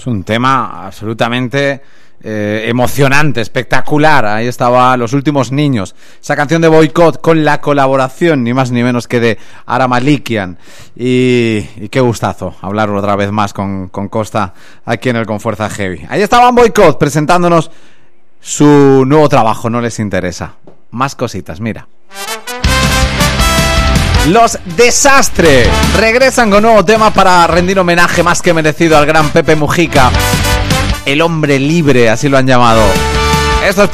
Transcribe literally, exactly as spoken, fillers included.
Es un tema absolutamente eh, emocionante, espectacular. Ahí estaba Los Últimos Niños, esa canción de Boycott con la colaboración ni más ni menos que de Ara Malikian. Y, y qué gustazo hablar otra vez más con, con Costa aquí en el Con Fuerza Heavy. Ahí estaban Boycott presentándonos su nuevo trabajo. No les interesa. Más cositas, mira. Los Desastre regresan con nuevo tema para rendir homenaje más que merecido al gran Pepe Mujica, el hombre libre, así lo han llamado. Esto es para